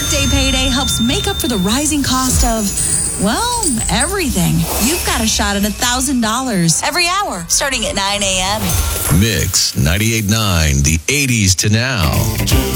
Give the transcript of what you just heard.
Workday Payday helps make up for the rising cost of, well, everything. You've got a shot at $1,000 every hour starting at 9 a.m. Mix 98.9, the 80s to now.